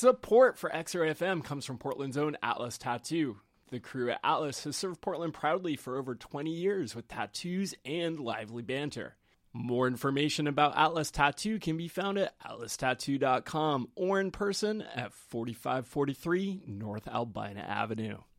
Support for X-Ray FM comes from Portland's own Atlas Tattoo. The crew at Atlas has served Portland proudly for over 20 years with tattoos and lively banter. More information about Atlas Tattoo can be found at atlastattoo.com or in person at 4543 North Albina Avenue.